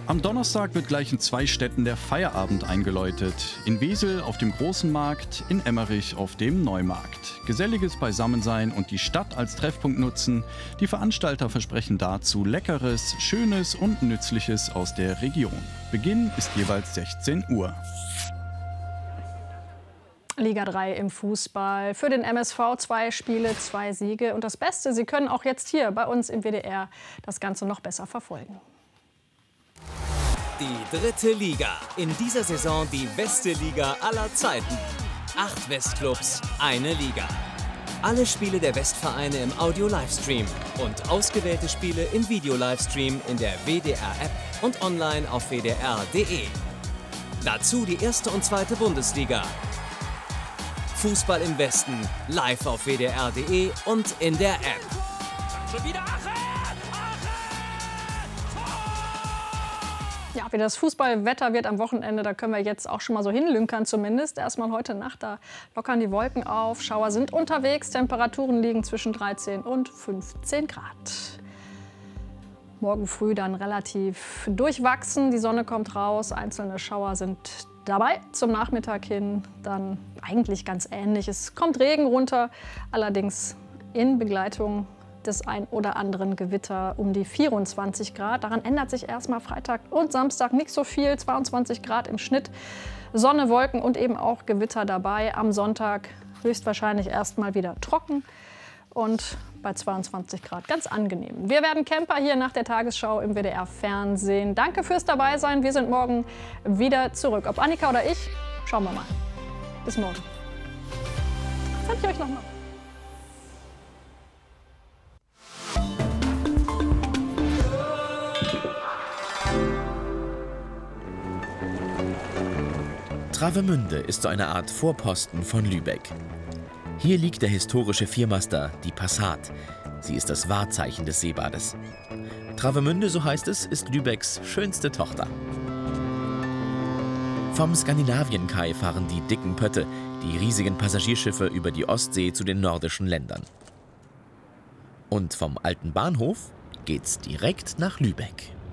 Am Donnerstag wird gleich in 2 Städten der Feierabend eingeläutet. In Wesel auf dem Großen Markt, in Emmerich auf dem Neumarkt. Geselliges Beisammensein und die Stadt als Treffpunkt nutzen. Die Veranstalter versprechen dazu Leckeres, Schönes und Nützliches aus der Region. Beginn ist jeweils 16 Uhr. Liga 3 im Fußball. Für den MSV 2 Spiele, 2 Siege. Und das Beste, Sie können auch jetzt hier bei uns im WDR das Ganze noch besser verfolgen. Die 3. Liga. In dieser Saison die beste Liga aller Zeiten. 8 Westclubs, eine Liga. Alle Spiele der Westvereine im Audio-Livestream und ausgewählte Spiele im Video-Livestream in der WDR-App und online auf wdr.de. Dazu die 1. und 2. Bundesliga. Fußball im Westen, live auf wdr.de und in der App. Schon wieder Ja, wie das Fußballwetter wird am Wochenende, da können wir jetzt auch schon mal so hinlünkern zumindest. Erstmal heute Nacht, da lockern die Wolken auf, Schauer sind unterwegs, Temperaturen liegen zwischen 13 und 15 Grad. Morgen früh dann relativ durchwachsen, die Sonne kommt raus, einzelne Schauer sind dabei. Zum Nachmittag hin dann eigentlich ganz ähnlich. Es kommt Regen runter, allerdings in Begleitung des ein oder anderen Gewitter um die 24 Grad. Daran ändert sich erstmal Freitag und Samstag nicht so viel. 22 Grad im Schnitt, Sonne, Wolken und eben auch Gewitter dabei. Am Sonntag höchstwahrscheinlich erstmal wieder trocken und bei 22 Grad ganz angenehm. Wir werden Camper hier nach der Tagesschau im WDR-Fernsehen. Danke fürs Dabeisein. Wir sind morgen wieder zurück. Ob Annika oder ich, schauen wir mal. Bis morgen. Sag ich euch noch mal. Travemünde ist so eine Art Vorposten von Lübeck. Hier liegt der historische Viermaster, die Passat. Sie ist das Wahrzeichen des Seebades. Travemünde, so heißt es, ist Lübecks schönste Tochter. Vom Skandinavienkai fahren die dicken Pötte, die riesigen Passagierschiffe über die Ostsee zu den nordischen Ländern. Und vom alten Bahnhof geht's direkt nach Lübeck.